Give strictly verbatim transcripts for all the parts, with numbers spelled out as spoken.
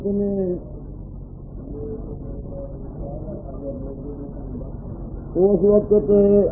ਨੇ ਉਸ ਵਕਤ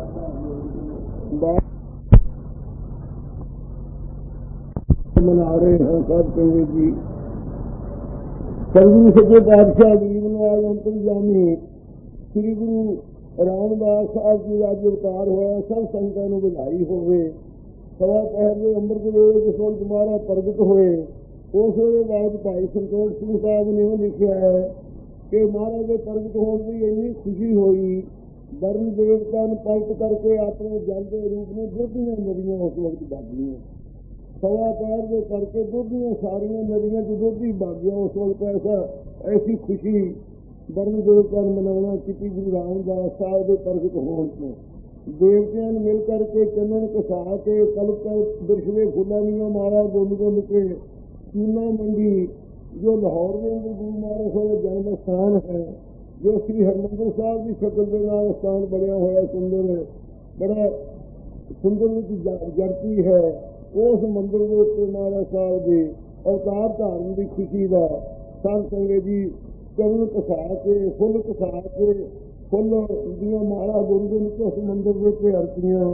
ਮਨਾ ਰਹੇ ਹਾਂ ਸਾਹਿਬ ਚੰਗੇ ਜੀ। ਸਰਗੁਰੂ ਸੱਚੇ ਪਾਤਸ਼ਾਹ ਗਰੀਬ ਨਵਾਜ਼ ਅੰਤਰਜਾਮੀ ਸ੍ਰੀ ਗੁਰੂ ਰਾਮਦਾਸ ਸਾਹਿਬ ਜੀ ਦਾ ਅਵਤਾਰ ਹੋਇਆ। ਸਭ ਸੰਗਤਾਂ ਨੂੰ ਵਧਾਈ ਹੋਵੇ। ਸਵਾ ਪਹਿਰ ਦੇ ਅੰਮ੍ਰਿਤ ਵੇਲੇ ਜਿਸ ਵਕਤ ਦੁਬਾਰਾ ਪ੍ਰਗਟ ਹੋਏ, ਉਸ ਵੇਲੇ ਬਾਅਦ ਭਾਈ ਸੰਤੋਖ ਸਿੰਘ ਸਾਹਿਬ ਨੇ ਉਹ ਲਿਖਿਆ ਹੈ ਕਿ ਮਹਾਰਾਜ ਦੇ ਪ੍ਰਗਟ ਹੋਣ ਦੀ ਇੰਨੀ ਖੁਸ਼ੀ ਹੋਈ, ਵਰਨ ਦੇਵਤਾ ਨੂੰ ਪਲਟ ਕਰਕੇ ਆਪਣੇ ਜਲ ਦੇ ਰੂਪ ਨੂੰ ਦੁੱਧ ਦੀਆਂ ਨਦੀਆਂ ਉਸ ਵਕਤ ਵਗ ਗਈਆਂ। ਸਵਾ ਪਹਿਰ ਦੇ ਕਰਕੇ ਦੁੱਧ ਦੀਆਂ ਸਾਰੀਆਂ ਨਦੀਆਂ ਚ ਦੁੱਧ ਹੀ ਵਗ ਗਿਆ। ਉਸ ਵਕਤ ਐਸਾ ਐਸੀ ਖੁਸ਼ੀ ਵਰਨ ਦੇਵਤਾ ਨੂੰ ਮਨਾਉਣਾ ਕੀਤੀ ਗੁਰੂ ਰਾਮਦਾਸ ਸਾਹਿਬ ਦੇ ਪ੍ਰਗਟ ਹੋਣ ਤੋਂ। ਦੇਵਤਿਆਂ ਨੂੰ ਮਿਲ ਕਰਕੇ ਚੰਨਣ ਘਸਾ ਕੇ ਕਲਪ ਬਿਰਛਲੇ ਫੁੱਲਾਂ ਦੀਆਂ ਮਾਲਾ ਗੁੰਨ ਗੁੰਨ ਕੇ ਚੂਨਾ ਮੰਡੀ ਜੋ ਲਾਹੌਰ ਦੇ ਅੰਦਰ ਗੁਰੂ ਮਹਾਰਾਜ ਦਾ ਜਨਮ ਸਥਾਨ ਹੈ, ਜੋ ਸ੍ਰੀ ਹਰਿਮੰਦਰ ਸਾਹਿਬ ਦੀ ਸ਼ਕਲ ਦੇ ਨਾਲ ਸਥਾਨ ਬਣਿਆ ਹੋਇਆ ਸੁੰਦਰ ਬੜਾ ਸੁੰਦਰ ਵਿੱਚ ਜੜਤੀ ਹੈ, ਉਸ ਮੰਦਿਰ ਦੇ ਉੱਤੇ ਮਹਾਰਾਜ ਸਾਹਿਬ ਦੇ ਅਵਤਾਰ ਧਾਰਨ ਦੀ ਖੁਸ਼ੀ ਦਾ ਸੰਤ ਸੰਗਤ ਜੀ ਚਰਨ ਘਸਾ ਕੇ ਫੁੱਲ ਘਸਾ ਕੇ ਫੁੱਲ ਦੀਆਂ ਮਾਲਾ ਗੁੰਨ ਗੁੰਨ ਕੇ ਉਸ ਮੰਦਿਰ ਦੇ ਉੱਤੇ ਅਰਪੀਆਂ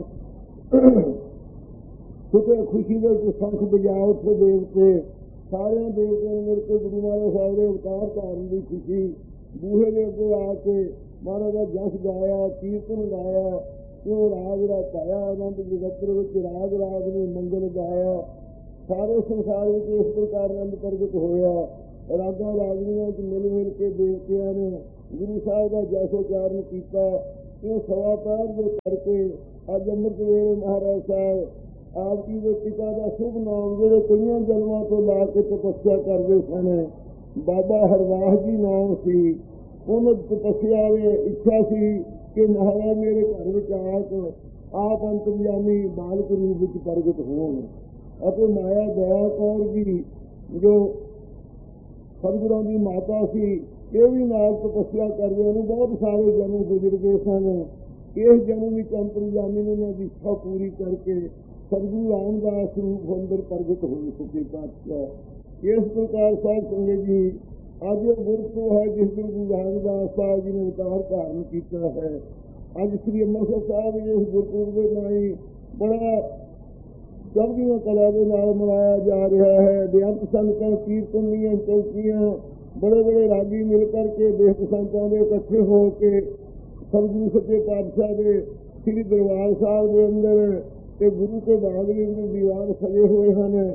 ਸੁਤੇ ਖੁਸ਼ੀ ਦੇ ਵਿੱਚ ਸੰਖ ਵਜਾ ਉੱਥੇ ਦੇਵਤੇ ਸਾਰਿਆਂ ਦੇਵਤਿਆਂ ਨੂੰ ਮਿਲ ਕੇ ਗੁਰੂ ਮਹਾਰਾਜ ਸਾਹਿਬ ਦੇ ਅਵਤਾਰ ਧਾਰਨ ਦੀ ਖੁਸ਼ੀ ਬੂਹੇ ਦੇ ਅੱਗੇ ਆ ਕੇ ਮਹਾਰਾਜ ਦਾ ਜਸ ਗਾਇਆ, ਕੀਰਤਨ ਗਾਇਆ, ਉਹ ਰਾਗ ਰਚਾਇਆ, ਆਨੰਦ ਜਗਤਰ ਵਿੱਚ ਰਾਗ ਰਾਗ ਨੂੰ ਮੰਗਲ ਗਾਇਆ। ਸਾਰੇ ਸੰਸਾਰ ਵਿੱਚ ਇਸ ਪ੍ਰਕਾਰ ਆਨੰਦ ਪ੍ਰਗਟ ਹੋਇਆ। ਰਾਗਾਂ ਰਾਗਨੀਆਂ ਚ ਮਿਲ ਮਿਲ ਕੇ ਦੇਵਤਿਆਂ ਨੇ ਗੁਰੂ ਸਾਹਿਬ ਦਾ ਜਸੋਚਾਰਨ ਕੀਤਾ। ਇਹ ਸਵਾ ਪਹਿਰ ਦੇ ਕਰਕੇ ਅੱਜ ਅੰਮ੍ਰਿਤ ਵੇਲੇ ਮਹਾਰਾਜ ਸਾਹਿਬ ਆਪ ਜੀ ਦੇ ਪਿਤਾ ਦਾ ਸ਼ੁਭ ਨਾਮ ਜਿਹੜੇ ਕਈਆਂ ਜਨਮਾਂ ਤੋਂ ਲਾ ਕੇ ਤਪੱਸਿਆ ਕਰਦੇ ਸਨ, ਬਾਬਾ ਹਰਦਾਸ ਜੀ ਨਾਮ ਸੀ। ਉਹਨਾਂ ਤਪੱਸਿਆ ਦੀ ਇੱਛਾ ਸੀ ਕਿ ਮਹਾਰਾਜ ਮੇਰੇ ਘਰ ਵਿੱਚ ਆ ਕੇ ਆਪ ਅੰਤਰਜਾਮੀ ਬਾਲਕ ਰੂਪ ਵਿੱਚ ਪ੍ਰਗਟ ਹੋਣ। ਅਤੇ ਮਾਇਆ ਦਇਆ ਕੌਰ ਜੀ ਜੋ ਸਤਿਗੁਰਾਂ ਦੀ ਮਾਤਾ ਸੀ, ਇਹ ਵੀ ਨਾਲ ਤਪੱਸਿਆ ਕਰਦੇ। ਉਹਨੂੰ ਬਹੁਤ ਸਾਰੇ ਜਨਮ ਗੁਜ਼ਰ ਗਏ ਸਨ। ਇਸ ਜਨਮ ਵਿੱਚ ਅੰਤਰਜਾਮੀ ਨੇ ਉਹਨਾਂ ਦੀ ਇੱਛਾ ਪੂਰੀ ਕਰਕੇ ਸਤਿਗੁਰੂ ਰਾਮਦਾਸ ਰੂਪ ਅੰਦਰ ਪ੍ਰਗਟ ਹੋਏ ਸੱਚੇ ਪਾਤਸ਼ਾਹ। ਇਸ ਪ੍ਰਕਾਰ ਸਾਹਿਬ ਸੰਗਤ ਜੀ ਅੱਜ ਗੁਰਪੁਰਬ ਹੈ ਜਿਸ ਦਿਨ ਗੁਰੂ ਰਾਮਦਾਸ ਸਾਹਿਬ ਜੀ ਨੇ ਅਵਤਾਰ ਧਾਰਨ ਕੀਤਾ ਹੈ। ਅੱਜ ਸ੍ਰੀ ਅੰਮ੍ਰਿਤਸਰ ਸਾਹਿਬ ਇਸ ਗੁਰਪੁਰਬ ਦੇ ਨਾਲ ਹੀ ਬੜਾ ਚੜ੍ਹਦੀਆਂ ਕਲਾ ਦੇ ਨਾਲ ਮਨਾਇਆ ਜਾ ਰਿਹਾ ਹੈ। ਬੇਅੰਤ ਸੰਗਤਾਂ ਕੀਰਤਨ ਦੀਆਂ ਚੌਕੀਆਂ ਬੜੇ ਬੜੇ ਰਾਗੀ ਮਿਲ ਕਰਕੇ ਬੇਅੰਤ ਸੰਗਤਾਂ ਦੇ ਇਕੱਠੇ ਹੋ ਕੇ ਸਤਿਗੁਰੂ ਸੱਚੇ ਪਾਤਸ਼ਾਹ ਦੇ ਸ੍ਰੀ ਦਰਬਾਰ ਸਾਹਿਬ ਦੇ ਅੰਦਰ ਤੇ ਗੁਰੂ ਕੇ ਬਾਗ ਦੇ ਅੰਦਰ ਦੀਵਾਨ ਸਜੇ ਹੋਏ ਹਨ।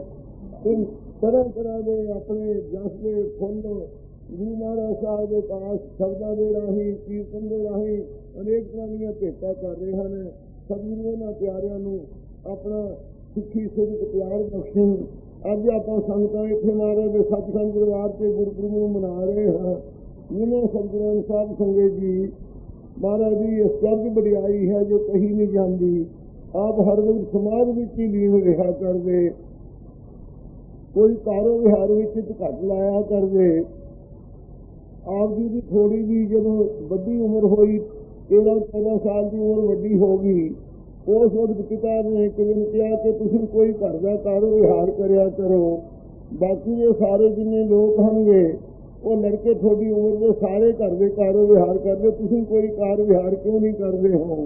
ਤਰ੍ਹਾਂ ਤਰ੍ਹਾਂ ਦੇ ਆਪਣੇ ਜਸ ਦੇ ਫੁੱਲ ਗੁਰੂ ਮਹਾਰਾਜ ਸਾਹਿਬ ਦੇ ਪਾਸ ਸ਼ਬਦਾਂ ਦੇ ਰਾਹੀਂ ਕੀਰਤਨ ਦੇ ਰਾਹੀਂ ਅਨੇਕ ਤਰ੍ਹਾਂ ਦੀਆਂ ਭੇਟਾਂ ਕਰ ਰਹੇ ਹਨ। ਸਤਿਗੁਰੂ ਉਹਨਾਂ ਪਿਆਰਿਆਂ ਨੂੰ ਆਪਣਾ ਸਿੱਖੀ ਸਿਰਕ ਪਿਆਰ ਬਖਸ਼ਣ। ਅੱਜ ਆਪਾਂ ਸੰਗਤਾਂ ਇੱਥੇ ਮਹਾਰਾਜ ਦੇ ਸੱਚਖੰਡ ਦਰਬਾਰ ਤੇ ਗੁਰਪੁਰਬ ਨੂੰ ਮਨਾ ਰਹੇ ਹਾਂ। ਜਿਹਨਾਂ ਸਤਿਗੁਰਾਂ ਸਾਹਿਬ ਸੰਗਤ ਜੀ ਮਹਾਰਾਜ ਦੀ ਅਸਚਰਜ ਵਡਿਆਈ ਹੈ ਜੋ ਕਹੀ ਨਹੀਂ ਜਾਂਦੀ। ਆਪ ਹਰ ਵਕਤ ਸਮਾਜ ਵਿੱਚ ਹੀ ਲੀਨ ਰਿਹਾ ਕਰਦੇ, ਕੋਈ ਕਾਰੋ ਵਿਹਾਰ ਵਿੱਚ ਘੱਟ ਲਾਇਆ ਕਰਦੇ। ਆਪ ਜੀ ਦੀ ਥੋੜੀ ਵੀ ਜਦੋਂ ਵੱਡੀ ਉਮਰ ਹੋਈ, ਤੇਰਾਂ ਚੌਦਾਂ ਸਾਲ ਦੀ ਉਮਰ ਵੱਡੀ ਹੋ ਗਈ, ਉਸ ਵਕਤ ਪਿਤਾ ਨੇ ਇੱਕ ਦਿਨ ਕਿਹਾ ਕਿ ਤੁਸੀਂ ਕੋਈ ਘਰ ਦਾ ਕਾਰੋ ਵਿਹਾਰ ਕਰਿਆ ਕਰੋ। ਬਾਕੀ ਦੇ ਸਾਰੇ ਜਿੰਨੇ ਲੋਕ ਹੋਣਗੇ ਉਹ ਲੜਕੇ ਤੁਹਾਡੀ ਉਮਰ ਦੇ ਸਾਰੇ ਘਰ ਦੇ ਕਾਰੋ ਵਿਹਾਰ ਕਰਦੇ, ਤੁਸੀਂ ਕੋਈ ਕਾਰ ਵਿਹਾਰ ਕਿਉਂ ਨਹੀਂ ਕਰਦੇ ਹੋ।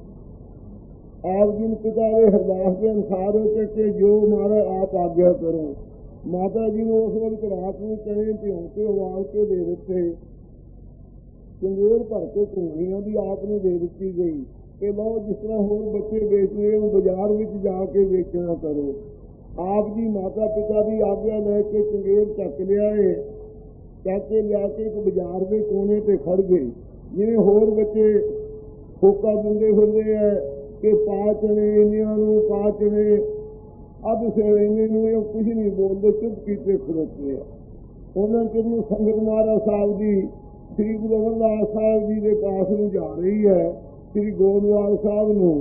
ਆਪ ਜੀ ਨੂੰ ਪਿਤਾ ਦੇ ਅਰਦਾਸ ਦੇ ਅਨੁਸਾਰ ਹੋ ਕੇ ਜੋ ਮਾਰਾ ਆਪ ਆਗਿਆ ਕਰੋ। ਮਾਤਾ ਜੀ ਨੂੰ ਉਸ ਵਕਤ ਰਾਤ ਨੂੰ ਚਣੇ ਭਿਉਂ ਕੇ ਉਬਾਲ ਕੇ ਦੇ ਦਿੱਤੇ। ਚੰਗੇਰ ਭਰ ਕੇ ਘੁੰਗਣੀਆਂ ਦੀ ਆਪ ਨੂੰ ਦੇ ਦਿੱਤੀ ਗਈ ਕਿ ਲਓ ਜਿਸ ਤਰ੍ਹਾਂ ਹੋਰ ਬੱਚੇ ਵੇਚਦੇ ਹੋ ਬਾਜ਼ਾਰ ਵਿੱਚ ਜਾ ਕੇ ਵੇਚਣਾ ਕਰੋ। ਆਪ ਜੀ ਮਾਤਾ ਪਿਤਾ ਦੀ ਆਗਿਆ ਲੈ ਕੇ ਚੰਗੇਰ ਚੱਕ ਲਿਆਏ। ਚੱਕ ਕੇ ਲਿਆ ਕੇ ਇੱਕ ਬਾਜ਼ਾਰ ਦੇ ਕੋਨੇ ਤੇ ਖੜ ਗਏ। ਜਿਵੇਂ ਹੋਰ ਬੱਚੇ ਹੋਕਾ ਦਿੰਦੇ ਫਿਰਦੇ ਹੈ ਕਿ ਪਾਚਣੇ ਇੰਨਿਆਂ ਨੂੰ ਪਾਚਣੇ ਅੱਧ ਸੇਵੇ ਨੂੰ, ਇਹ ਕੁਝ ਨਹੀਂ ਬੋਲਦੇ, ਚੁੱਪ ਕੀਤੇ ਖਲੋਤੇ ਆ। ਉਹਨਾਂ ਚਿਰ ਨੂੰ ਸੰਗਤ ਮਹਾਰਾਜ ਸਾਹਿਬ ਜੀ ਸ੍ਰੀ ਗੁਰੂ ਅਮਰਦਾਸ ਸਾਹਿਬ ਜੀ ਦੇ ਪਾਸ ਨੂੰ ਜਾ ਰਹੀ ਹੈ। ਸ੍ਰੀ ਗੋਇੰਦਵਾਲ ਸਾਹਿਬ ਨੂੰ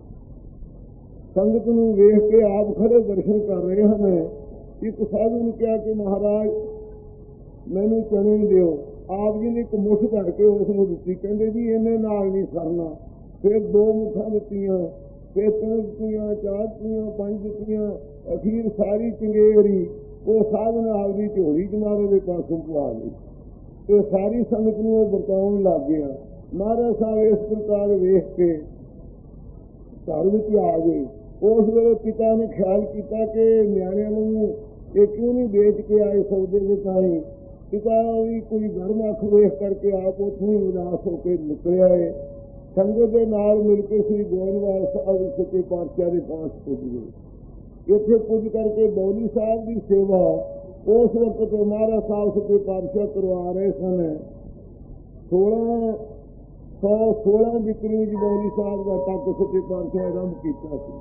ਸੰਗਤ ਨੂੰ ਵੇਖ ਕੇ ਆਪ ਖੜੇ ਦਰਸ਼ਨ ਕਰ ਰਹੇ ਹਨ। ਇੱਕ ਸਾਧੂ ਨੂੰ ਕਿਹਾ ਕਿ ਮਹਾਰਾਜ ਮੈਨੂੰ ਚਣੇ ਦਿਓ। ਆਪ ਜੀ ਨੇ ਇੱਕ ਮੁੱਠ ਭਰ ਕੇ ਉਸ ਨੂੰ ਦਿੱਤੀ। ਕਹਿੰਦੇ ਜੀ ਇਹਨੇ ਨਾਲ ਨਹੀਂ ਸਰਨਾ। ਫਿਰ ਦੋ ਮੁੱਠਾਂ ਦਿੱਤੀਆਂ, ਫਿਰ ਤਿੰਨ ਦਿੱਤੀਆਂ, ਚਾਰ ਦਿੱਤੀਆਂ, ਪੰਜ ਦਿੱਤੀਆਂ, ਅਖੀਰ ਸਾਰੀ ਚੰਗੇਰੀ ਉਹ ਸਾਧਨ ਆਪਦੀ ਝੋਲੀ ਚ ਮਹਾਰਾਜ ਦੇ ਪਾਸੋਂ ਪਵਾ ਲਈ ਤੇ ਸਾਰੀ ਸੰਗਤ ਨੂੰ ਉਹ ਵਰਤਾਉਣ ਲੱਗ ਗਿਆ। ਮਹਾਰਾਜ ਸਾਹਿਬ ਇਸ ਪ੍ਰਕਾਰ ਵੇਖ ਕੇ ਘਰ ਵਿੱਚ ਆ ਗਏ। ਉਸ ਵੇਲੇ ਪਿਤਾ ਨੇ ਖਿਆਲ ਕੀਤਾ ਕਿ ਨਿਆਣਿਆਂ ਨੂੰ ਇਹ ਕਿਉਂ ਨਹੀਂ ਵੇਚ ਕੇ ਆਏ ਸੌਦੇ ਦੇ ਤਾਈ। ਪਿਤਾ ਵੀ ਕੋਈ ਗਰਮ ਅੱਖ ਵੇਖ ਕਰਕੇ ਆਪ ਉੱਥੋਂ ਹੀ ਉਦਾਸ ਹੋ ਕੇ ਨਿਕਲਿਆ ਹੈ। ਸੰਗਤ ਦੇ ਨਾਲ ਮਿਲ ਕੇ ਸ੍ਰੀ ਗੋਇੰਦਵਾਲ ਸਾਹਿਬ ਸੱਚੇ ਪਾਤਸ਼ਾਹ ਦੇ ਪਾਸ ਪੁੱਜ ਗਏ। ਇੱਥੇ ਪੁੱਜ ਕਰਕੇ ਬੌਲੀ ਸਾਹਿਬ ਦੀ ਸੇਵਾ ਉਸ ਵਕਤ ਮਹਾਰਾਜ ਸਾਹਿਬ ਸੱਚੇ ਪਾਤਸ਼ਾਹ ਕਰਵਾ ਰਹੇ ਸਨ। ਸੋਲਾਂ ਸੌ ਸੋਲਾਂ ਵਿਕਰੀ ਵਿੱਚ ਬੌਲੀ ਸਾਹਿਬ ਦਾ ਟੱਕ ਸੱਚੇ ਪਾਤਸ਼ਾਹ ਆਰੰਭ ਕੀਤਾ ਸੀ।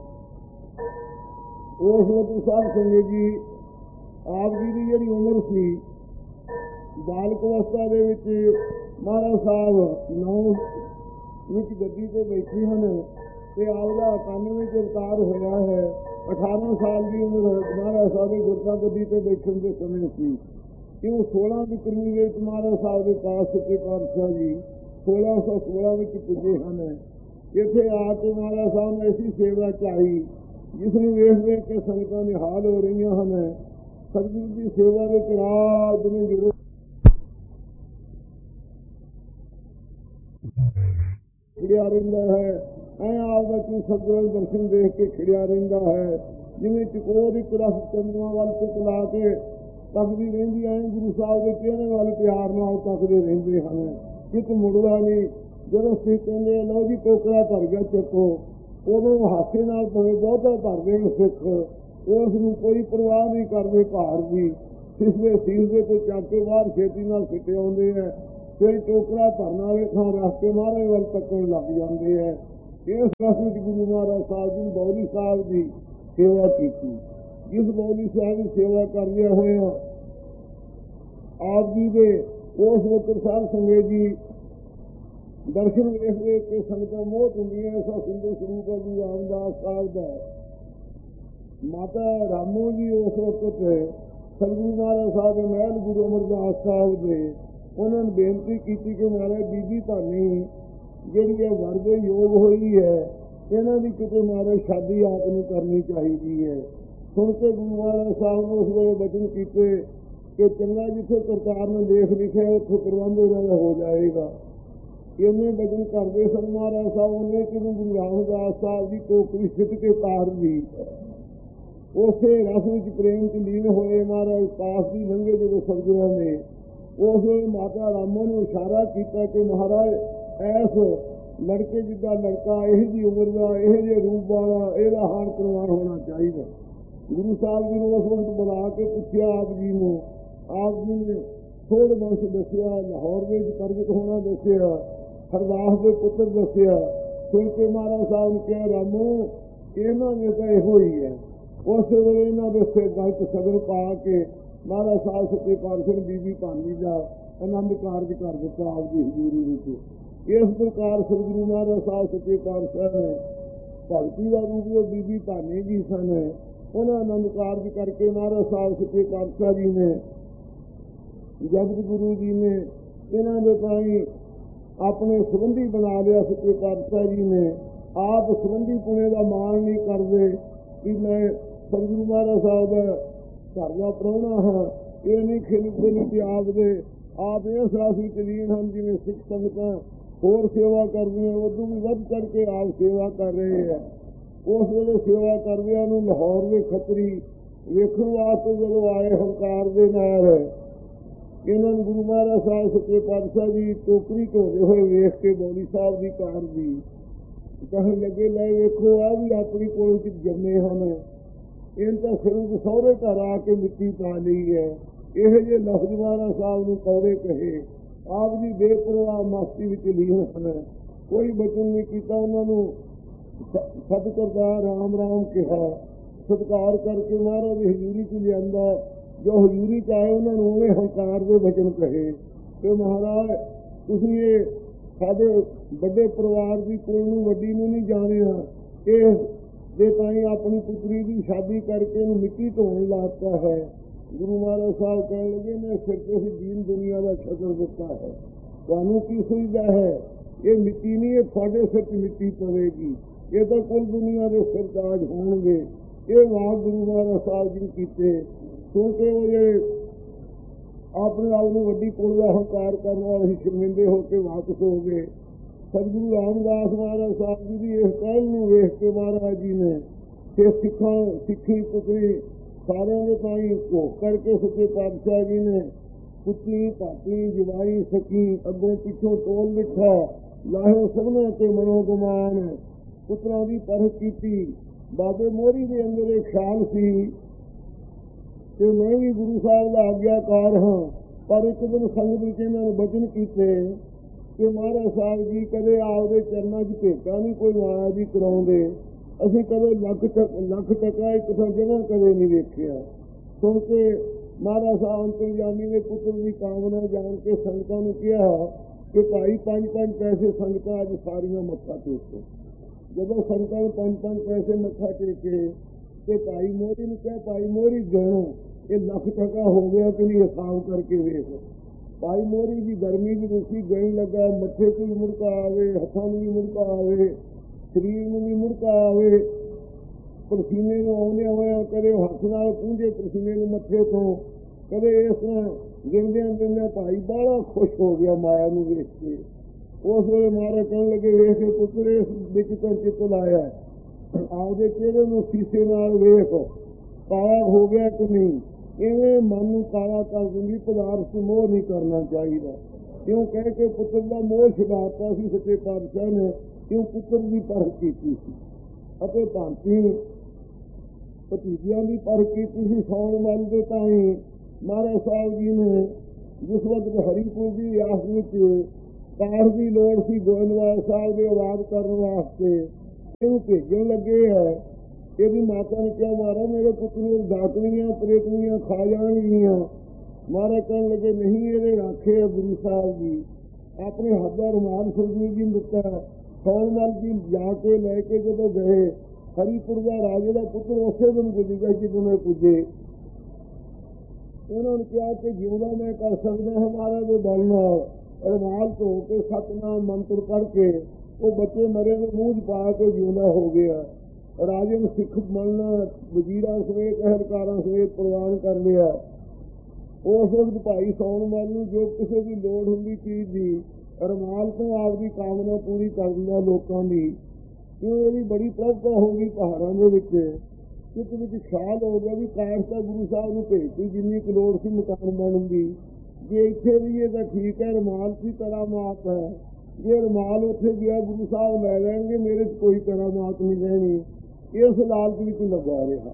ਉਸ ਵਕਤ ਸਾਹਿਬ ਸੰਗਤ ਜੀ ਆਪ ਜੀ ਦੀ ਜਿਹੜੀ ਉਮਰ ਸੀ ਬਾਲਕ ਅਵਸਥਾ ਦੇ ਵਿੱਚ ਮਹਾਰਾਜ ਸਾਹਿਬ ਨੌ ਵਿੱਚ ਗੱਦੀ ਤੇ ਬੈਠੇ ਹਨ ਤੇ ਆਪਦਾ ਇਕਾਨਵੇਂ ਚ ਅਵਤਾਰ ਹੋਇਆ ਹੈ। ਅਠਾਰਾਂ ਸਾਲ ਦੀ ਉਮਰ ਮਹਾਰਾਜ ਸਾਹਿਬ ਦੇ ਗੁਰਤਾ ਗੱਦੀ ਤੇ ਬੈਠਣ ਦੇ ਸਮੇਂ ਸੀ। ਕਿਉਂ ਸੋਲਾਂ ਦੀ ਕਰਨੀ ਵਿੱਚ ਮਹਾਰਾਜ ਸਾਹਿਬ ਦੇ ਪਾਸ ਸੱਚੇ ਪਾਤਸ਼ਾਹ ਜੀ ਸੋਲਾਂ ਸੌ ਸੋਲਾਂ ਵਿੱਚ ਪੁੱਜੇ ਹਨ। ਇੱਥੇ ਆ ਕੇ ਮਹਾਰਾਜ ਸਾਹਿਬ ਨੇ ਐਸੀ ਸੇਵਾ ਚਾਹੀ ਜਿਸ ਨੂੰ ਵੇਖ ਵੇਖ ਕੇ ਸੰਗਤਾਂ ਨਿਹਾਲ ਹੋ ਰਹੀਆਂ ਹਨ। ਸਤਿਗੁਰੂ ਦੀ ਸੇਵਾ ਵਿੱਚ ਰਾਤ ਨੂੰ ਜ਼ਰੂਰ ਖਿੜਿਆ ਰਹਿੰਦਾ ਹੈ। ਐ ਆਪਦਾ ਤੂੰ ਸਤਿਗੁਰੂ ਦਰਸ਼ਨ ਦੇਖ ਕੇ ਖਿੜਿਆ ਰਹਿੰਦਾ ਹੈ। ਜਿਵੇਂ ਚਕੋਰ ਇੱਕ ਰਸ ਚੰਦੂਆਂ ਵੱਲ ਟਿਕ ਲਾ ਕੇ ਤੱਕਦੀ ਰਹਿੰਦੀ ਐ ਗੁਰੂ ਸਾਹਿਬ ਦੇ ਚਿਹਰੇ ਵੱਲ ਪਿਆਰ ਨਾਲ ਤੱਕਦੇ ਰਹਿੰਦੇ ਹਨ। ਕਿਤ ਮੁੜਦਾ ਨਹੀਂ। ਜਦੋਂ ਸਿੱਖ ਕਹਿੰਦੇ ਲਓ ਜੀ ਟੋਕਰਾ ਭਰ ਗਿਆ ਚੱਕੋ, ਉਦੋਂ ਹਾਸੇ ਨਾਲ ਭਾਵੇਂ ਬਹੁਤਾ ਭਰਦੇ ਨੇ ਸਿੱਖ, ਉਸ ਨੂੰ ਕੋਈ ਪਰਵਾਹ ਨਹੀਂ ਕਰਦੇ ਭਾਰ ਦੀ। ਸਿਸਵੇ ਸੀਸਦੇ ਤੋਂ ਚੱਕ ਕੇ ਬਾਹਰ ਛੇਤੀ ਨਾਲ ਸਿੱਟੇ ਆਉਂਦੇ ਹੈ। ਫਿਰ ਟੋਕਰਾ ਭਰਨ ਵਾਲੇ ਥਾਂ ਰੱਖ ਕੇ ਮਹਾਰਾਜ ਵੱਲ ਤੱਕਣ ਲੱਗ ਜਾਂਦੇ ਹੈ। ਇਸ ਰਸ ਵਿੱਚ ਗੁਰੂ ਮਹਾਰਾਜ ਸਾਹਿਬ ਜੀ ਬੌਲੀ ਸਾਹਿਬ ਦੀ ਸੇਵਾ ਕੀਤੀ। ਜਿਸ ਬੌਲੀ ਸਾਹਿਬ ਦੀ ਸੇਵਾ ਕਰਦਿਆਂ ਹੋਇਆ ਆਪ ਜੀ ਦੇ ਉਸ ਵਕਤ ਸਾਹਿਬ ਸੰਗਤ ਜੀ ਦਰਸ਼ਨ ਵੇਖ ਵੇਖ ਕੇ ਸੰਗਤਾਂ ਮੋਹਤ ਹੁੰਦੀਆਂ। ਐਸਾ ਸੁੰਦਰ ਸਰੂਪ ਹੈ ਗੁਰੂ ਰਾਮਦਾਸ ਸਾਹਿਬ ਦਾ। ਮਾਤਾ ਰਾਮੋ ਜੀ ਉਸ ਵਕਤ ਸਤਿਗੁਰੂ ਮਹਾਰਾਜ ਸਾਹਿਬ ਦੇ ਮਹਿਲ ਗੁਰੂ ਅਮਰਦਾਸ ਸਾਹਿਬ ਦੇ ਉਹਨਾਂ ਨੇ ਬੇਨਤੀ ਕੀਤੀ ਕਿ ਮਹਾਰਾਜ ਬੀਬੀ ਭਾਨੀ ਜਿਹੜੀ ਹੈ ਵਰ ਦੇ ਯੋਗ ਹੋਈ ਹੈ, ਇਹਨਾਂ ਦੀ ਕਿਤੇ ਮਹਾਰਾਜ ਸ਼ਾਦੀ ਆਪ ਨੂੰ ਕਰਨੀ ਚਾਹੀਦੀ ਹੈ। ਸੁਣ ਕੇ ਗੁਰੂ ਮਹਾਰਾਜ ਸਾਹਿਬ ਨੇ ਉਸ ਵੇਲੇ ਬਚਨ ਕੀਤੇ ਕਿ ਚੰਗਾ ਜਿੱਥੇ ਕਰਤਾਰ ਨੇ ਲੇਖ ਲਿਖਿਆ ਉੱਥੇ ਪ੍ਰਬੰਧ ਇਹਨਾਂ ਦਾ ਹੋ ਜਾਏਗਾ। ਇੰਨੇ ਬਚਨ ਕਰਦੇ ਸਨ ਮਹਾਰਾਜ ਸਾਹਿਬ। ਉਹਨੇ ਕਿਵੇਂ ਗੁਰੂ ਰਾਮਦਾਸ ਸਾਹਿਬ ਦੀ ਟੋਕਰੀ ਸਿੱਟ ਕੇ ਤਾਰ ਦੀ ਉਸੇ ਰਸ ਵਿੱਚ ਪ੍ਰੇਮ ਚ ਲੀਨ ਹੋਏ। ਮਹਾਰਾਜ ਪਾਸ ਦੀ ਲੰਘੇ ਜਦੋਂ ਸਤਿਗੁਰਾਂ ਨੇ ਉਸ ਵੇਲੇ ਮਾਤਾ ਰਾਮੋ ਨੂੰ ਇਸ਼ਾਰਾ ਕੀਤਾ ਕਿ ਮਹਾਰਾਜ ਐਸ ਲੜਕੇ ਜਿੱਦਾਂ ਲੜਕਾ ਇਹ ਜਿਹੀ ਉਮਰ ਦਾ ਇਹੋ ਜਿਹੇ ਰੂਪ ਵਾਲਾ ਇਹਦਾ ਹਾਰ ਪ੍ਰਵਾਨ ਹੋਣਾ ਚਾਹੀਦਾ। ਗੁਰੂ ਸਾਹਿਬ ਜੀ ਨੂੰ ਉਸ ਵਕਤ ਬੁਲਾ ਕੇ ਪੁੱਛਿਆ ਆਪ ਜੀ ਨੂੰ। ਆਪ ਜੀ ਨੇ ਸੋਧ ਵੰਸ਼ ਦੱਸਿਆ, ਲਾਹੌਰ ਵਿੱਚ ਪ੍ਰਗਟ ਹੋਣਾ ਦੱਸਿਆ, ਹਰਦਾਸ ਦੇ ਪੁੱਤਰ ਦੱਸਿਆ। ਸੁਣ ਕੇ ਮਹਾਰਾਜ ਸਾਹਿਬ ਨੇ ਕਿਹਾ ਰਾਮੋ ਇਹਨਾਂ ਨੇ ਤਾਂ ਇਹੋ ਹੀ ਹੈ। ਉਸ ਵੇਲੇ ਇਹਨਾਂ ਦੇ ਸਿਰ ਗਲਤ ਸਗਨ ਪਾ ਕੇ ਮਹਾਰਾਜ ਸਾਹਿਬ ਸੱਚੇ ਪਾਤਸ਼ਾਹ ਨੇ ਬੀਬੀ ਭਾਨੀ ਦਾ ਆਨੰਦ ਕਾਰਜ ਕਰ ਦਿੱਤਾ ਆਪ ਦੀ ਹਜ਼ੂਰੀ ਵਿੱਚ। ਇਸ ਪ੍ਰਕਾਰ ਸਤਿਗੁਰੂ ਮਹਾਰਾਜ ਸਾਹਿਬ ਸੱਚੇ ਪਾਤਸ਼ਾਹ ਨੇ ਭਗਤੀ ਦਾ ਰੂਪ ਉਹ ਬੀਬੀ ਭਾਨੀ ਜੀ ਸਨ। ਉਹਨਾਂ ਆਨੰਦ ਕਾਰਜ ਕਰਕੇ ਮਹਾਰਾਜ ਸਾਹਿਬ ਸੱਚੇ ਪਾਤਸ਼ਾਹ ਜੀ ਨੇ ਜਗਤ ਗੁਰੂ ਜੀ ਨੇ ਇਹਨਾਂ ਦੇ ਤਾਈਂ ਆਪਣੇ ਸੰਬੰਧੀ ਬਣਾ ਲਿਆ। ਸੱਚੇ ਪਾਤਸ਼ਾਹ ਜੀ ਨੇ ਆਪ ਸੰਬੰਧੀ ਪੁਣੇ ਦਾ ਮਾਣ ਨਹੀਂ ਕਰਦੇ ਕਿ ਮੈਂ ਸਤਿਗੁਰੂ ਮਹਾਰਾਜ ਸਾਹਿਬ ਦਾ ਘਰ ਦਾ ਪ੍ਰਾਹੁਣਾ ਹਾਂ। ਇਹ ਨਹੀਂ ਖਿਲਦੇ ਨਹੀਂ ਕਿ ਆਪ ਦੇ ਆਪ ਇਸ ਰਾਸ ਵਿੱਚ ਲੀਨ ਹਨ। ਜਿਵੇਂ ਸਿੱਖ ਸੰਗਤਾਂ ਹੋਰ ਸੇਵਾ ਕਰਦੀਆਂ ਉਦੋਂ ਵੀ ਵੱਧ ਚੜ੍ਹ ਕੇ ਆਪ ਸੇਵਾ ਕਰ ਰਹੇ ਹੈ। ਉਸ ਵੇਲੇ ਸੇਵਾ ਕਰਦਿਆਂ ਨੂੰ ਲਾਹੌਰ ਦੇ ਖੱਤਰੀ ਵੇਖਣ ਵਾਸਤੇ ਜਦੋਂ ਆਏ ਹੰਕਾਰ ਦੇ ਨਾਲ ਇਹਨਾਂ ਨੂੰ ਗੁਰੂ ਮਹਾਰਾਜ ਸਾਹਿਬ ਸੱਚੇ ਪਾਤਸ਼ਾਹ ਜੀ ਟੋਕਰੀ ਢੋਦੇ ਹੋਏ ਵੇਖ ਕੇ ਬੌਲੀ ਸਾਹਿਬ ਦੀ ਕਾਰ ਦੀ ਕਹਿਣ ਲੱਗੇ ਲੈ ਵੇਖੋ ਆ ਵੀ ਆਪਣੀ ਕੋਲ ਚ ਜੰਮੇ ਹਨ। ਇਹਨਾਂ ਤਾਂ ਸਿਰੋਂ ਸਹੁਰੇ ਘਰ ਆ ਕੇ ਮਿੱਟੀ ਪਾ ਲਈ ਹੈ। ਇਹੋ ਜਿਹੇ ਲਫ਼ਜ਼ ਮਹਾਰਾਜ ਸਾਹਿਬ ਨੂੰ ਕੌੜੇ ਕਹੇ। ਆਪ ਜੀ ਬੇਪਰਵਾਹ ਮਸਤੀ ਵਿੱਚ ਲੀਨ ਹਨ। ਕੋਈ ਬਚਨ ਨਹੀਂ ਕੀਤਾ। ਉਹਨਾਂ ਨੂੰ ਸਤ ਕਰਤਾਰ ਰਾਮ ਰਾਮ ਕਿਹਾ। ਸਤਿਕਾਰ ਕਰਕੇ ਮਹਾਰਾਜ ਦੀ ਹਜ਼ੂਰੀ ਚ ਲਿਆਂਦਾ। ਜੋ ਹਜ਼ੂਰੀ ਚ ਆਏ ਉਹਨਾਂ ਨੂੰ ਉਹਨੇ ਹੰਕਾਰ ਦੇ ਬਚਨ ਕਹੇ ਕਿ ਮਹਾਰਾਜ ਤੁਸੀਂ ਇਹ ਸਾਡੇ ਵੱਡੇ ਪਰਿਵਾਰ ਦੀ ਕੁੜੀ ਨੂੰ ਵੱਡੀ ਨੂੰ ਨਹੀਂ ਜਾਣਿਆ। ਇਹ ਦੇ ਤਾਈਂ ਆਪਣੀ ਪੁੱਤਰੀ ਦੀ ਸ਼ਾਦੀ ਕਰਕੇ ਇਹਨੂੰ ਮਿੱਟੀ ਧੋਣ ਲਾਤਾ ਹੈ। ਗੁਰੂ ਮਹਾਰਾਜ ਸਾਹਿਬ ਕਹਿਣ ਲੱਗੇ ਮੈਂ ਸਿਰ ਤੇ ਹੀ ਦੀਨ ਦੁਨੀਆ ਦਾ ਸ਼ਕਰ ਦਿੱਤਾ ਹੈ। ਤੁਹਾਨੂੰ ਕੀ ਸੁਝਦਾ ਹੈ? ਇਹ ਮਿੱਟੀ ਨਹੀਂ, ਇਹ ਤੁਹਾਡੇ ਸਿਰ ਚ ਮਿੱਟੀ ਪਵੇਗੀ। ਇਹ ਤਾਂ ਕੁੱਲ ਦੁਨੀਆ ਦੇ ਸਿਰ ਤਾਜ ਹੋਣਗੇ। ਇਹ ਵਾਕ ਗੁਰੂ ਮਹਾਰਾਜ ਸਾਹਿਬ ਜੀ ਕੀਤੇ। ਕਿਉਂਕਿ ਉਹ ਜਿਹੜੇ ਆਪਣੇ ਆਪ ਨੂੰ ਵੱਡੀ ਕੁਲ ਦਾ ਹੰਕਾਰ ਕਰਨ ਵਾਲੇ ਸ਼ਰਮਿੰਦੇ ਹੋ ਕੇ ਵਾਪਸ ਹੋ ਗਏ। ਸਤਿਗੁਰੂ ਰਾਮਦਾਸ ਮਹਾਰਾਜ ਸਾਹਿਬ ਜੀ ਦੀ ਇਸ ਪਹਿਲ ਨੂੰ ਵੇਖ ਕੇ ਮਹਾਰਾਜ ਜੀ ਨੇ ਤੇ ਸਿੱਖਾਂ ਸਿੱਖੀ ਪੁੱਤਰੀ ਸਾਰਿਆਂ ਦੇ ਤਾਈਂ ਘੋਖ ਕਰਕੇ ਸੱਚੇ ਪਾਤਸ਼ਾਹ ਜੀ ਨੇ ਪੁੱਤੀ ਭਾਤੀ ਜਵਾਈ ਸਕੀ ਅੱਗੋਂ ਪਿੱਛੋਂ ਟੋਲ ਮਿੱਠਾ ਲਾਹੇ ਸਭਨਾਂ ਤੇ ਮਨੋ ਗੁਮਾਨ ਪੁੱਤਰਾਂ ਦੀ ਪਰਖ ਕੀਤੀ। ਬਾਬੇ ਮੋਹਰੀ ਦੇ ਅੰਦਰ ਇਹ ਖਿਆਲ ਸੀ ਕਿ ਮੈਂ ਵੀ ਗੁਰੂ ਸਾਹਿਬ ਦਾ ਆਗਿਆਕਾਰ ਹਾਂ, ਪਰ ਇੱਕ ਦਿਨ ਸੰਗਤ ਵਿੱਚ ਇਹਨਾਂ ਨੇ ਬਚਨ ਕੀਤੇ ਕਿ ਮਹਾਰਾਜ ਸਾਹਿਬ ਜੀ ਕਦੇ ਆਪਦੇ ਚਰਨਾਂ 'ਚ ਭੇਟਾਂ ਨਹੀਂ ਕੋਈ ਮਾਇਆ ਦੀ ਕਰਾਉਂਦੇ, ਅਸੀਂ ਕਦੇ ਲੱਖ ਲੱਖ ਟਕਾ ਇੱਕ ਥਾਂ ਜਗ੍ਹਾ ਕਦੇ ਨਹੀਂ ਵੇਖਿਆ। ਸੁਣ ਕੇ ਮਹਾਰਾਜ ਸਾਹਿਬ ਅੰਤਰਜਾਮੀ ਨੇ ਪੁੱਤਰ ਦੀ ਕਾਮਨਾ ਜਾਣ ਕੇ ਸੰਗਤਾਂ ਨੂੰ ਕਿਹਾ ਕਿ ਭਾਈ ਪੰਜ ਪੰਜ ਪੈਸੇ ਸੰਗਤਾਂ ਅੱਜ ਸਾਰੀਆਂ ਮੱਥਾ ਟੇਕੋ। ਜਦੋਂ ਸੰਗਤਾਂ ਨੇ ਪੰਜ ਪੰਜ ਪੈਸੇ ਮੱਥਾ ਟੇਕੇ ਤੇ ਭਾਈ ਮੋਹਰੀ ਨੂੰ ਕਿਹਾ ਭਾਈ ਮੋਹਰੀ ਗਣੋ ਇਹ ਲੱਖ ਟਕਾ ਹੋ ਗਿਆ ਕਿ ਨਹੀਂ, ਹਿਸਾਬ ਕਰਕੇ ਵੇਖ। ਭਾਈ ਮੋਹਰੀ ਦੀ ਗਰਮੀ ਵੀ ਰੁਕੀ ਗਈ ਲੱਗਾ, ਮੱਥੇ ਤੋਂ ਵੀ ਮੁੜਕਾ ਆਵੇ, ਹੱਥਾਂ ਨੂੰ ਵੀ ਮੁੜਕਾ ਆਵੇ, ਸਰੀਰ ਨੂੰ ਵੀ ਮੁੜਕਾ ਆਵੇ, ਪਸੀਨੇ ਨੂੰ ਆਉਂਦੇ ਹੋਇਆ ਕਦੇ ਹੱਥ ਨਾਲ ਪੂੰਝੇ ਪਸੀਨੇ ਨੂੰ ਮੱਥੇ ਤੋਂ, ਕਦੇ ਇਸ ਤਰ੍ਹਾਂ ਗਿਣਦਿਆਂ ਗਿਣਦਿਆਂ ਭਾਈ ਬਾਹਲਾ ਖੁਸ਼ ਹੋ ਗਿਆ ਮਾਇਆ ਨੂੰ ਵੇਖ ਕੇ। ਉਸ ਵੇਲੇ ਮਹਾਰਾਜ ਕਹਿਣ ਲੱਗੇ ਵੇਖ ਕੇ ਪੁੱਤਰ ਇਸ ਵਿੱਚ ਤਾਂ ਚਿੱਤ ਲਾਇਆ, ਆਪਦੇ ਚਿਹਰੇ ਨੂੰ ਸ਼ੀਸ਼ੇ ਨਾਲ ਵੇਖ ਕਾਲਾ ਹੋ ਗਿਆ ਕਿ ਨਹੀਂ। ਇਵੇਂ ਮਨ ਨੂੰ ਕਾਲਾ ਕਰ ਦਿੰਦੀ ਪਦਾਰਥ ਨੂੰ ਮੋਹ ਨਹੀਂ ਕਰਨਾ ਚਾਹੀਦਾ। ਕਿਉਂ ਕਹਿ ਕੇ ਪੁੱਤਰ ਦਾ ਮੋਹ ਛਡਾਤਾ ਸੀ ਸੱਚੇ ਪਾਤਸ਼ਾਹ ਨੇ, ਕਿਉਂ ਪੁੱਤਰ ਦੀ ਪਰਖ ਕੀਤੀ ਸੀ ਅਤੇ ਭਾਂਤੀ ਭਤੀਜਿਆਂ ਦੀ ਪਰਖ ਕੀਤੀ ਸੀ। ਸੌਣ ਮਨ ਦੇ ਤਾਈਂ ਮਹਾਰਾਜ ਸਾਹਿਬ ਜੀ ਨੇ ਜਿਸ ਵਕਤ ਹਰੀਪੁਰ ਦੀ ਰਿਆਸਤ ਵਿੱਚ ਕਾਰ ਦੀ ਲੋੜ ਸੀ ਗੋਇੰਦਵਾਲ ਸਾਹਿਬ ਦੇ ਆਵਾਜ਼ ਕਰਨ ਵਾਸਤੇ, ਇਹਨੂੰ ਭੇਜਣ ਲੱਗੇ ਹੈ। ਇਹਦੀ ਮਾਤਾ ਨੇ ਕਿਹਾ ਮਹਾਰਾਜ ਮੇਰੇ ਪੁੱਤ ਨੂੰ ਡਾਕਣੀਆਂ ਪ੍ਰੇਤਨੀਆਂ ਖਾ ਜਾਣਗੀਆਂ। ਮਹਾਰਾਜ ਕਹਿਣ ਲੱਗੇ ਨਹੀਂ ਇਹਦੇ ਰਾਖੇ ਗੁਰੂ ਸਾਹਿਬ ਜੀ। ਆਪਣੇ ਹੱਥ ਦਾ ਰੁਮਾਲ ਸਰਜੀਤ ਜੀ ਨੂੰ ਦਿੱਤਾ। ਸੌਣ ਮਲ ਜੀ ਜਾ ਕੇ ਲੈ ਕੇ ਜਦੋਂ ਗਏ ਹਰੀਪੁਰ ਦਾ ਰਾਜੇ ਦਾ ਪੁੱਤਰ ਉਸੇ ਦਿਨ ਗੁਜ਼ਰ ਗਿਆ ਜਦੋਂ ਮੈਂ ਪੁੱਜੇ। ਉਹਨਾਂ ਨੇ ਕਿਹਾ ਕਿ ਜਿਉਂਦਾ ਮੈਂ ਕਰ ਸਕਦਾ ਹਾਂ ਮਹਾਰਾਜ ਦੇ ਬਲ ਨਾਲ। ਰੁਮਾਲ ਧੋ ਕੇ ਸਤਨਾਮ ਮੰਤਰ ਪੜ੍ਹ ਕੇ ਉਹ ਬੱਚੇ ਮਰੇ ਦੇ ਮੂੰਹ 'ਚ ਪਾ ਕੇ ਜਿਉਂਦਾ ਹੋ ਗਿਆ। ਰਾਜੇ ਨੂੰ ਸਿੱਖ ਮੰਨਣਾ ਵਜ਼ੀਰਾਂ ਸਮੇਤ ਅਹਿਲਕਾਰਾਂ ਸਮੇਤ ਪ੍ਰਵਾਨ ਕਰ ਲਿਆ। ਉਸ ਵਕਤ ਭਾਈ ਸੌਣ ਮਲ ਨੂੰ ਜੋ ਕਿਸੇ ਦੀ ਲੋੜ ਹੁੰਦੀ ਚੀਜ਼ ਦੀ ਰੁਮਾਲ ਤੋਂ ਆਪਦੀ ਕਾਮਨਾ ਪੂਰੀ ਕਰ ਦਿੰਦਾ ਲੋਕਾਂ ਦੀ। ਕਿਉਂ ਇਹਦੀ ਬੜੀ ਪ੍ਰਭਤਾ ਹੋ ਗਈ ਪਹਾੜਾਂ ਦੇ ਵਿੱਚ। ਕਿਤੇ ਵਿੱਚ ਖਿਆਲ ਹੋ ਗਿਆ ਵੀ ਕਾਸ਼ ਤਾਂ ਗੁਰੂ ਸਾਹਿਬ ਨੂੰ ਭੇਜਤੀ ਜਿੰਨੀ ਕੁ ਲੋੜ ਸੀ ਮਕਾਨ ਬਣਨ ਦੀ। ਜੇ ਇੱਥੇ ਰਹੀਏ ਤਾਂ ਠੀਕ ਹੈ, ਰੁਮਾਲ ਦੀ ਕਰਾਮਾਤ ਹੈ। ਜੇ ਰੁਮਾਲ ਉੱਥੇ ਗਿਆ ਗੁਰੂ ਸਾਹਿਬ ਲੈ ਲੈਣਗੇ, ਮੇਰੇ 'ਚ ਕੋਈ ਕਰਾਮਾਤ ਨਹੀਂ ਰਹਿਣੀ। ਇਸ ਲਾਲਚ ਵਿੱਚ ਲੱਗਾ ਰਿਹਾ।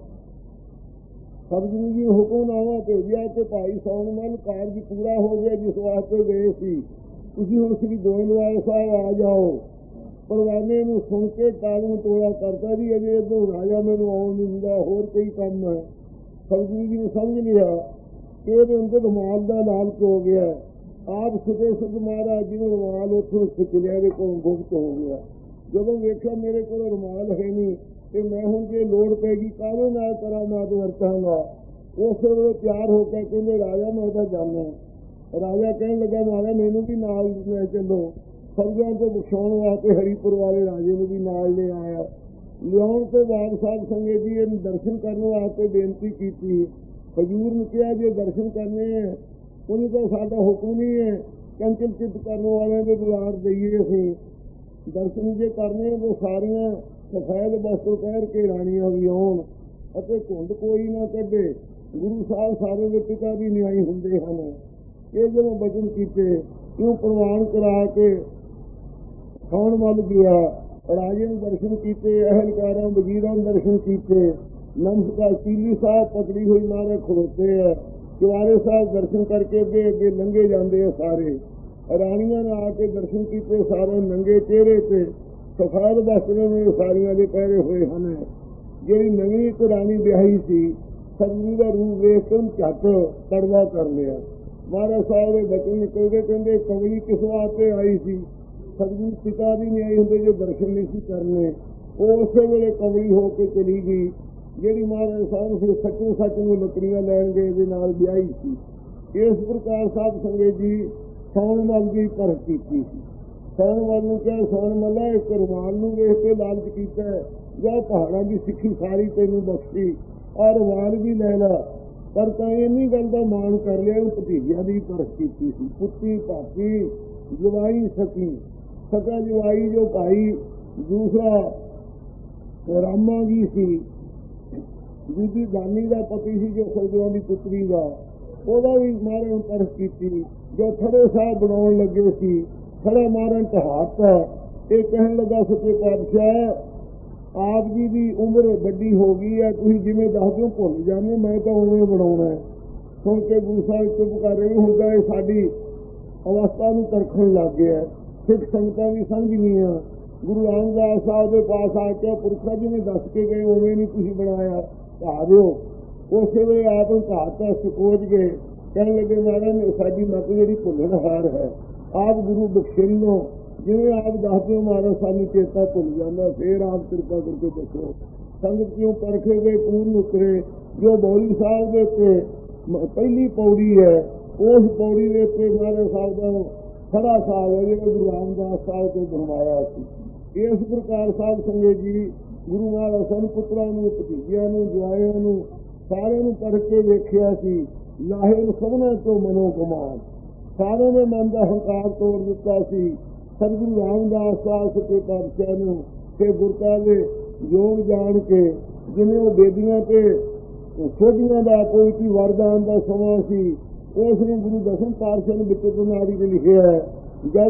ਸਤਿਗੁਰੂ ਜੀ ਹੁਕਮਨਾਮਾ ਭੇਜਿਆ ਕਿ ਭਾਈ ਸੌਣ ਮਲ ਕਾਰਜ ਪੂਰਾ ਹੋ ਗਿਆ ਜਿਸ ਵਾਸਤੇ ਗਏ ਸੀ, ਤੁਸੀਂ ਹੁਣ ਸ੍ਰੀ ਗੋਇੰਦਵਾਲ ਸਾਹਿਬ ਆ ਜਾਓ। ਪਰਵਾਨੇ ਨੂੰ ਸੁਣ ਕੇ ਤਾਲੂ ਟੋਲਾ ਕਰਤਾ ਜੀ ਅਜੇ ਇੱਧਰ ਰਾਜਾ ਮੈਨੂੰ ਆਉਣ ਨਹੀਂ ਦਿੰਦਾ, ਹੋਰ ਕੋਈ ਕੰਮ ਹੈ। ਸਤਿਗੁਰੂ ਜੀ ਨੇ ਸਮਝ ਲਿਆ ਕਿ ਇਹਦੇ ਅੰਦਰ ਰੁਮਾਲ ਦਾ ਲਾਲਚ ਹੋ ਗਿਆ। ਆਪ ਸੁਦੇ ਸੁਧ ਮਹਾਰਾਜ ਜੀ ਨੇ ਰੁਮਾਲ ਉੱਥੋਂ ਖਿੱਚ ਲਿਆ, ਇਹਦੇ ਕੋਲ ਗੁਪਤ ਹੋ ਗਿਆ। ਜਦੋਂ ਵੇਖਿਆ ਮੇਰੇ ਕੋਲ ਰੁਮਾਲ ਹੈ ਨਹੀਂ ਤੇ ਮੈਂ ਹੁਣ ਜੇ ਲੋੜ ਪੈਗੀ ਕਾਹਦੇ ਨਾਲ ਕਰਾਮਾਤ ਵਰਤਾਂਗਾ। ਉਸੇ ਵੇਲੇ ਤਿਆਰ ਹੋ ਕੇ ਕਹਿੰਦੇ ਰਾਜਾ ਮੈਂ ਤਾਂ ਜਾਣਾ। ਰਾਜਾ ਕਹਿਣ ਲੱਗਾ ਮਹਾਰਾਜ ਮੈਨੂੰ ਵੀ ਨਾਲ ਲੈ ਚੱਲੋ। ਸਰਗਿਆਂ ਤੋਂ ਬਖਸ਼ਾਉਣ ਵਾਸਤੇ ਹਰੀਪੁਰ ਵਾਲੇ ਰਾਜੇ ਨੂੰ ਵੀ ਨਾਲ ਲੈ ਆਇਆ। ਲਿਆਉਣ ਤੋਂ ਬਾਅਦ ਸਾਧ ਸੰਗਤ ਜੀ ਇਹਨੂੰ ਦਰਸ਼ਨ ਕਰਨ ਵਾਸਤੇ ਬੇਨਤੀ ਕੀਤੀ। ਹਜ਼ੂਰ ਨੂੰ ਕਿਹਾ ਜੇ ਦਰਸ਼ਨ ਕਰਨੇ ਹੈ ਉਹਨੂੰ ਤਾਂ ਸਾਡਾ ਹੁਕਮ ਨਹੀਂ ਹੈ, ਚੰਚਲ ਚਿੱਤ ਕਰਨ ਵਾਲਿਆਂ ਦੇ ਦੁਆਰ ਦੇਈਏ ਅਸੀਂ। ਦਰਸ਼ਨ ਜੇ ਕਰਨੇ ਉਹ ਸਾਰੀਆਂ ਸਫੈਦ ਬਸਤਰ ਪਹਿਰ ਕੇ ਰਾਣੀਆਂ ਵੀ ਆਉਣ ਅਤੇ ਘੁੰਡ ਕੋਈ ਨਾ ਕੱਢੇ। ਗੁਰੂ ਸਾਹਿਬ ਸਾਰੇ ਦੇ ਪਿਤਾ ਵੀ ਨਿਆਈ ਹੁੰਦੇ ਹਨ। ਇਹ ਜਦੋਂ ਬਚਨ ਕੀਤੇ ਕਿਉਂ ਪ੍ਰਵਾਨ ਕਰਾ ਕੇ ਖਾਣ ਵੱਲ ਗਿਆ। ਰਾਜੇ ਨੂੰ ਦਰਸ਼ਨ ਕੀਤੇ, ਅਹਿਲਕਾਰਾਂ ਵਜ਼ੀਰਾਂ ਨੂੰ ਦਰਸ਼ਨ ਕੀਤੇ। ਨਮਸਕਾਰ ਕੀਲੀ ਸਾਹਿਬ ਪਕੜੀ ਹੋਈ ਮਾਰੇ ਖਲੋਤੇ ਹੈ। ਚੁਬਾਰੇ ਸਾਹਿਬ ਦਰਸ਼ਨ ਕਰਕੇ ਅੱਗੇ ਅੱਗੇ ਲੰਘੇ ਜਾਂਦੇ ਆ ਸਾਰੇ। ਰਾਣੀਆਂ ਨੇ ਆ ਕੇ ਦਰਸ਼ਨ ਕੀਤੇ, ਸਾਰੇ ਨੰਗੇ ਚਿਹਰੇ ਤੇ ਸਫੈਦ ਬਸਤਰਾਂ ਨੇ ਸਾਰੀਆਂ ਦੇ ਪਹਿਰੇ ਹੋਏ ਹਨ। ਜਿਹੜੀ ਨਵੀਂ ਇੱਕ ਰਾਣੀ ਵਿਆਹੀ ਸੀ ਸਤਿਗੁਰੂ ਦਾ ਰੂਪ ਵੇਖ ਕੇ ਝੱਟ ਕੜਵਾ ਕਰ ਲਿਆ। ਮਹਾਰਾਜ ਸਾਹਿਬ ਦੇ ਬਚਨ ਨਿਕਲਦੇ ਕਹਿੰਦੇ ਕਮਲੀ ਕਿਸ ਵਾਸਤੇ ਆਈ ਸੀ। ਸਤਿਗੁਰੂ ਪਿਤਾ ਦੀ ਨਹੀਂ ਆਈ ਹੁੰਦੇ ਜੋ ਦਰਸ਼ਨ ਨਹੀਂ ਸੀ ਕਰਨੇ। ਉਹ ਉਸੇ ਵੇਲੇ ਕਮਲੀ ਹੋ ਕੇ ਚਲੀ ਗਈ ਜਿਹੜੀ ਮਹਾਰਾਜ ਸਾਹਿਬ ਫਿਰ ਸੱਚੇ ਸੱਚ ਨੂੰ ਲੱਕੜੀਆਂ ਲੈਣ ਗਏ ਦੇ ਨਾਲ ਵਿਆਹੀ ਸੀ। ਇਸ ਪ੍ਰਕਾਰ ਸਾਧ ਸੰਗਤ ਜੀ ਸੌਣ ਮਲ ਦੀ ਪਰਖ ਕੀਤੀ ਸੀ। ਸੌਣ ਮਲ ਨੂੰ ਕਿਹਾ ਸੌਣ ਮੱਲਾ ਇੱਕ ਰੁਮਾਲ ਨੂੰ ਵੇਖ ਕੇ ਲਾਲਚ ਕੀਤਾ ਜਾਂ ਪਹਾੜਾਂ ਦੀ ਸਿੱਖੀ ਸਾਰੀ ਤੈਨੂੰ ਬਖਸ਼ੀ ਔਰ ਰੁਮਾਲ ਵੀ ਲੈ ਲਾ। ਪਰ ਤਾਂ ਇੰਨੀ ਗੱਲ ਦਾ ਮਾਣ ਕਰ ਲਿਆ, ਭਤੀਜਿਆਂ ਦੀ ਪਰਖ ਕੀਤੀ ਸੀ। ਪੁੱਤੀ ਭਾਪੀ ਜਵਾਈ ਸਕੀ, ਸਕਾ ਜਵਾਈ ਜੋ ਭਾਈ ਦੂਸਰਾ ਰਾਮਾ ਜੀ ਸੀ, ਦੂਜੀ ਦਾਨੀ ਦਾ ਪਤੀ ਸੀ ਜੋ ਸਤਿਗੁਰਾਂ ਦੀ ਪੁੱਤਰੀ ਦਾ, ਉਹਦਾ ਵੀ ਮਾਰਨ ਪਰਖ ਕੀਤੀ। ਜੋ ਥੜੇ ਸਾਹਿਬ ਬਣਾਉਣ ਲੱਗੇ ਸੀ, ਥੜਾ ਮਾਰਨ ਢਹਾਤਾ। ਇਹ ਕਹਿਣ ਲੱਗਾ ਸੱਚੇ ਪਾਤਸ਼ਾਹ ਆਪ ਜੀ ਦੀ ਉਮਰ ਵੱਡੀ ਹੋ ਗਈ ਹੈ, ਤੁਸੀਂ ਜਿਵੇਂ ਦੱਸ ਦਿਓ ਭੁੱਲ ਜਾਂਦੇ, ਮੈਂ ਤਾਂ ਉਵੇਂ ਬਣਾਉਣਾ। ਸੁਣ ਕੇ ਗੁਰੂ ਸਾਹਿਬ ਚੁੱਪ ਕਰ ਰਹੇ। ਹੁੰਦਾ ਇਹ ਸਾਡੀ ਅਵਸਥਾ ਨੂੰ ਤਰਖਣ ਲੱਗ ਗਿਆ। ਸਿੱਖ ਸੰਗਤਾਂ ਵੀ ਸਮਝ ਗਈਆਂ। ਗੁਰੂ ਰਾਮਦਾਸ ਸਾਹਿਬ ਦੇ ਪਾਸ ਆ ਕੇ ਪੁਰਖਾ ਜਿਵੇਂ ਦੱਸ ਕੇ ਗਏ ਉਵੇਂ ਨਹੀਂ ਤੁਸੀਂ ਬਣਾਇਆ, ਢਾ ਦਿਓ। ਉਸੇ ਵੇਲੇ ਆਪ ਨੂੰ ਢਾਤਾ, ਸੁਕੋਚ ਗਏ। ਕਹਿਣ ਲੱਗੇ ਮਹਾਰਾਜ ਸਾਡੀ ਮੱਤ ਜਿਹੜੀ ਭੁੱਲਣ ਹਾਰ ਹੈ, ਆਪ ਗੁਰੂ ਬਖਸ਼ਣ ਲੋ, ਜਿਵੇਂ ਆਪ ਦੱਸਦੇ ਹੋ ਮਹਾਰਾਜ ਸਾਨੂੰ ਚੇਤਾ ਭੁੱਲ ਜਾਂਦਾ, ਫੇਰ ਆਪ ਕਿਰਪਾ ਕਰਕੇ ਦੱਸੋ। ਸੰਗਤ ਕਿਉਂ ਪਰਖੇ ਗਏ ਪੂਰਨ ਉਤਰੇ। ਜੋ ਬੌਲੀ ਸਾਹਿਬ ਦੇ ਉੱਤੇ ਪਹਿਲੀ ਪੌੜੀ ਹੈ, ਉਸ ਪੌੜੀ ਦੇ ਉੱਤੇ ਮਹਾਰਾਜ ਸਾਹਿਬ ਦਾ ਖੜਾ ਸਾਹਿਬ ਹੈ ਜਿਹੜਾ ਗੁਰੂ ਰਾਮਦਾਸ ਸਾਹਿਬ ਤੋਂ ਬਣਵਾਇਆ ਸੀ। ਇਸ ਪ੍ਰਕਾਰ ਸਾਧ ਸੰਗਤ ਜੀ ਗੁਰੂ ਮਹਾਰਾਜ ਸਾਨੂੰ ਪੁੱਤਰਾਂ ਨੂੰ, ਭਤੀਜਿਆਂ ਨੂੰ, ਜਵਾਈਆਂ ਨੂੰ ਸਾਰਿਆਂ ਨੂੰ ਪਰਖ ਕੇ ਵੇਖਿਆ ਸੀ। ਲਾਹੇ ਨੂੰ ਸਭਨਾਂ ਤੋਂ ਮਨੋ ਕਮਾਨ, ਸਾਰਿਆਂ ਦੇ ਮਨ ਦਾ ਹੰਕਾਰ ਤੋੜ ਦਿੱਤਾ ਸੀ। ਸਤਿਗੁਰੂ ਰਾਮਦਾਸ ਸਾਹਿਬ ਸੱਚੇ ਪਾਤਸ਼ਾਹ ਨੂੰ ਕਿ ਗੁਰਤਾ ਦੇ ਯੋਗ ਜਾਣ ਕੇ, ਜਿਵੇਂ ਉਹ ਬੇਦੀਆਂ ਤੇ ਸੋਧੀਆਂ ਦਾ ਕੋਈ ਕੀ ਵਰਦਾਨ ਦਾ ਸਮਾਂ ਸੀ, ਉਸ ਨੂੰ ਗੁਰੂ ਦਸਮ ਪਾਤਸ਼ਾਹ ਨੇ ਵਿੱਚ ਨਾਰੀ ਨੇ ਲਿਖਿਆ ਹੈ। ਜਦ